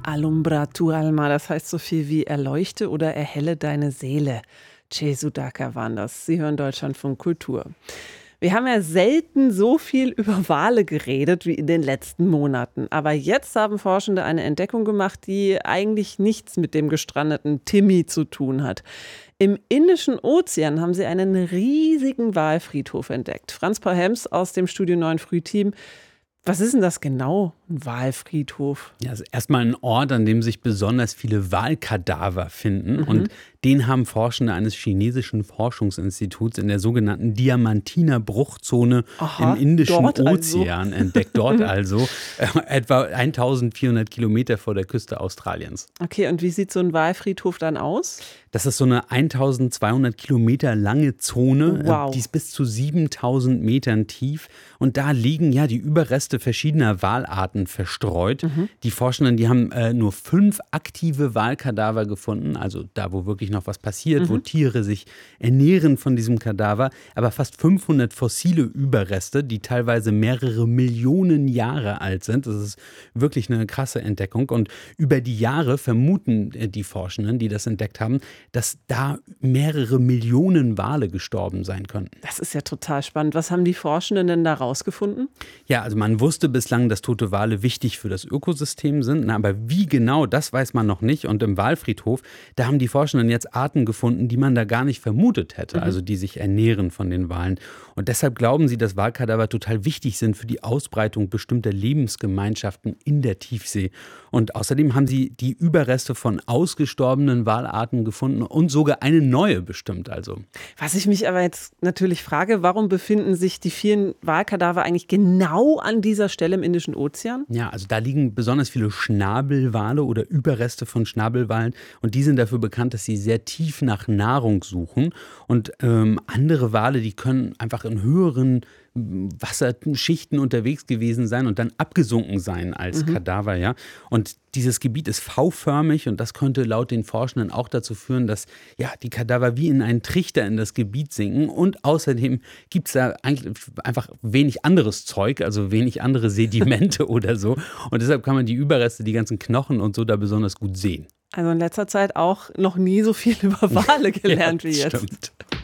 Alumbra tu alma, das heißt so viel wie erleuchte oder erhelle deine Seele. Che Sudhakar waren das. Sie hören Deutschlandfunk Kultur. Wir haben ja selten so viel über Wale geredet wie in den letzten Monaten. Aber jetzt haben Forschende eine Entdeckung gemacht, die eigentlich nichts mit dem gestrandeten Timmy zu tun hat. Im Indischen Ozean haben sie einen riesigen Walfriedhof entdeckt. Franz Paul Hems aus dem Studio 9 Frühteam. Was ist denn das genau, ein Walfriedhof? Ja, also erstmal ein Ort, an dem sich besonders viele Walkadaver finden. Und den haben Forschende eines chinesischen Forschungsinstituts in der sogenannten Diamantiner Bruchzone im Indischen Ozean entdeckt. Dort also, etwa 1400 Kilometer vor der Küste Australiens. Okay, und wie sieht so ein Walfriedhof dann aus? Das ist so eine 1200 Kilometer lange Zone, Wow. Die ist bis zu 7000 Metern tief. Und da liegen ja die Überreste verschiedener Walarten verstreut. Die Forschenden, die haben nur 5 aktive Walkadaver gefunden, also da, wo wirklich noch was passiert, wo Tiere sich ernähren von diesem Kadaver. Aber fast 500 fossile Überreste, die teilweise mehrere Millionen Jahre alt sind. Das ist wirklich eine krasse Entdeckung. Und über die Jahre vermuten die Forschenden, die das entdeckt haben, dass da mehrere Millionen Wale gestorben sein könnten. Das ist ja total spannend. Was haben die Forschenden denn da rausgefunden? Ja, also man wusste bislang, dass tote Wale wichtig für das Ökosystem sind, aber wie genau, das weiß man noch nicht. Und im Walfriedhof, da haben die Forschenden jetzt Arten gefunden, die man da gar nicht vermutet hätte, also die sich ernähren von den Walen. Und deshalb glauben sie, dass Walkadaver total wichtig sind für die Ausbreitung bestimmter Lebensgemeinschaften in der Tiefsee. Und außerdem haben sie die Überreste von ausgestorbenen Walarten gefunden und sogar eine neue bestimmt. Also. Was ich mich aber jetzt natürlich frage, warum befinden sich die vielen Walkadaver eigentlich genau an dieser Stelle im Indischen Ozean? Ja, also da liegen besonders viele Schnabelwale oder Überreste von Schnabelwalen und die sind dafür bekannt, dass sie sehr tief nach Nahrung suchen und andere Wale, die können einfach in höheren Wasserschichten unterwegs gewesen sein und dann abgesunken sein als Kadaver, ja. Und dieses Gebiet ist V-förmig und das könnte laut den Forschenden auch dazu führen, dass ja die Kadaver wie in einen Trichter in das Gebiet sinken und außerdem gibt es da eigentlich einfach wenig anderes Zeug, also wenig andere Sedimente oder so und deshalb kann man die Überreste, die ganzen Knochen und so da besonders gut sehen. Also in letzter Zeit auch noch nie so viel über Wale gelernt wie jetzt. Stimmt.